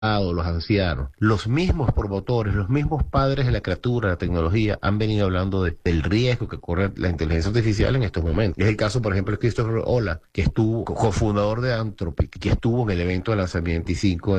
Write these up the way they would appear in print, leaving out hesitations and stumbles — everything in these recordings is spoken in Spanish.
los ancianos, los mismos promotores, los mismos padres de la criatura, de la tecnología, han venido hablando del riesgo que corre la inteligencia artificial en estos momentos. Es el caso, por ejemplo, de Christopher Olah, que estuvo cofundador de Anthropic, que estuvo en el evento de lanzamiento 25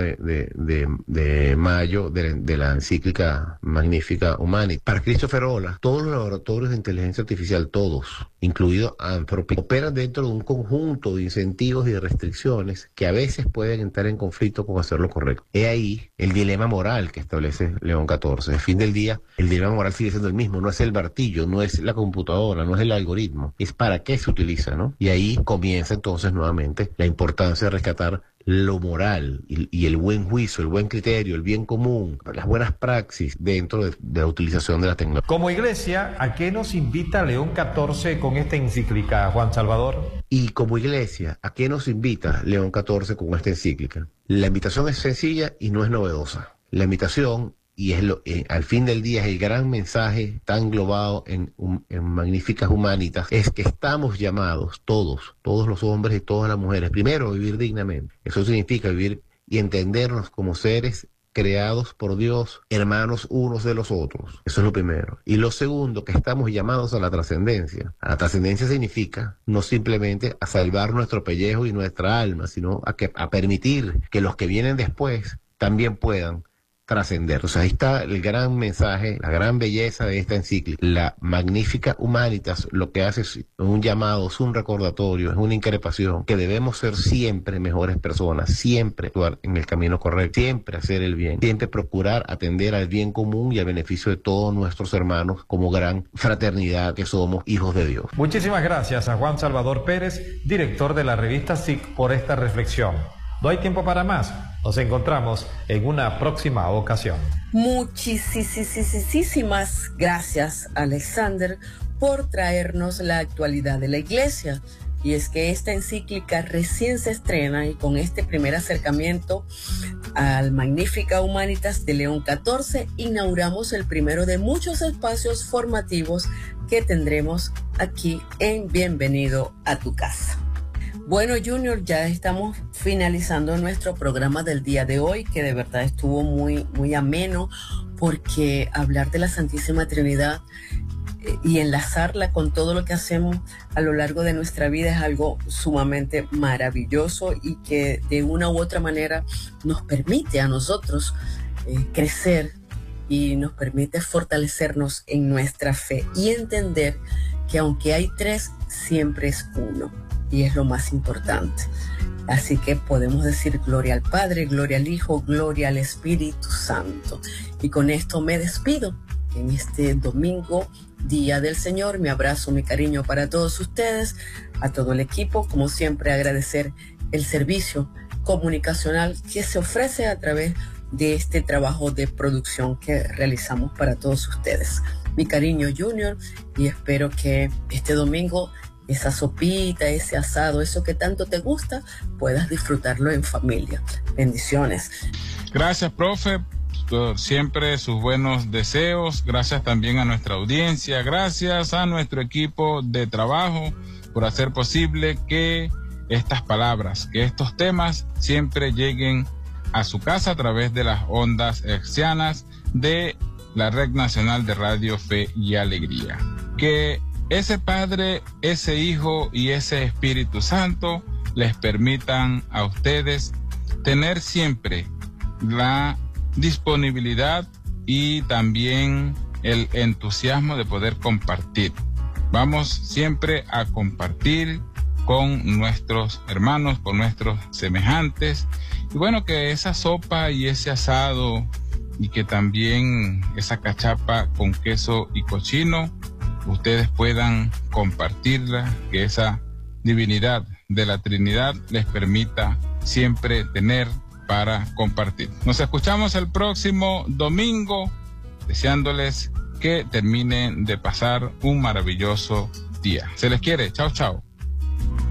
de mayo de la encíclica Magnifica Humanitas. Para Christopher Olah, todos los laboratorios de inteligencia artificial, todos, incluido Anthropic, operan dentro de un conjunto de incentivos y de restricciones que a veces pueden entrar en conflicto con hacer lo correcto. He ahí el dilema moral que establece León XIV. Al fin del día, el dilema moral sigue siendo el mismo. No es el martillo, no es la computadora, no es el algoritmo. Es para qué se utiliza, ¿no? Y ahí comienza entonces nuevamente la importancia de rescatar lo moral y el buen juicio, el buen criterio, el bien común, las buenas praxis dentro de la utilización de la tecnología. Como iglesia, ¿a qué nos invita León XIV con esta encíclica, Juan Salvador? Y como iglesia, ¿a qué nos invita León XIV con esta encíclica? La invitación es sencilla y no es novedosa. La invitación, y es al fin del día es el gran mensaje tan englobado en Magníficas Humanitas, es que estamos llamados todos los hombres y todas las mujeres, primero a vivir dignamente. Eso significa vivir y entendernos como seres creados por Dios, hermanos unos de los otros. Eso es lo primero. Y lo segundo, que estamos llamados a la trascendencia. A la trascendencia significa no simplemente a salvar nuestro pellejo y nuestra alma, sino a permitir que los que vienen después también puedan trascender. Entonces ahí está el gran mensaje, la gran belleza de esta encíclica. La Magnífica Humanitas lo que hace es un llamado, es un recordatorio, es una increpación, que debemos ser siempre mejores personas, siempre actuar en el camino correcto, siempre hacer el bien, siempre procurar atender al bien común y al beneficio de todos nuestros hermanos como gran fraternidad que somos hijos de Dios. Muchísimas gracias a Juan Salvador Pérez, director de la revista SIC, por esta reflexión. No hay tiempo para más. Nos encontramos en una próxima ocasión. Muchísimas gracias, Alexander, por traernos la actualidad de la Iglesia. Y es que esta encíclica recién se estrena, y con este primer acercamiento al Magnífica Humanitas de León XIV inauguramos el primero de muchos espacios formativos que tendremos aquí en Bienvenido a tu casa. Bueno, Junior, ya estamos finalizando nuestro programa del día de hoy, que de verdad estuvo muy ameno, porque hablar de la Santísima Trinidad y enlazarla con todo lo que hacemos a lo largo de nuestra vida es algo sumamente maravilloso y que de una u otra manera nos permite a nosotros crecer y nos permite fortalecernos en nuestra fe y entender que aunque hay tres, siempre es uno. Y es lo más importante. Así que podemos decir gloria al Padre, gloria al Hijo, gloria al Espíritu Santo. Y con esto me despido en este domingo, Día del Señor. Mi abrazo, mi cariño para todos ustedes, a todo el equipo. Como siempre, agradecer el servicio comunicacional que se ofrece a través de este trabajo de producción que realizamos para todos ustedes. Mi cariño, Junior, y espero que este domingo esa sopita, ese asado, eso que tanto te gusta, puedas disfrutarlo en familia. Bendiciones. Gracias, profe, por siempre sus buenos deseos. Gracias también a nuestra audiencia. Gracias a nuestro equipo de trabajo por hacer posible que estas palabras, que estos temas siempre lleguen a su casa a través de las ondas hertzianas de la Red Nacional de Radio Fe y Alegría. Que ese Padre, ese Hijo y ese Espíritu Santo les permitan a ustedes tener siempre la disponibilidad y también el entusiasmo de poder compartir. Vamos siempre a compartir con nuestros hermanos, con nuestros semejantes. Y bueno, que esa sopa y ese asado y que también esa cachapa con queso y cochino ustedes puedan compartirla, que esa divinidad de la Trinidad les permita siempre tener para compartir. Nos escuchamos el próximo domingo, deseándoles que terminen de pasar un maravilloso día. Se les quiere. Chao, chao.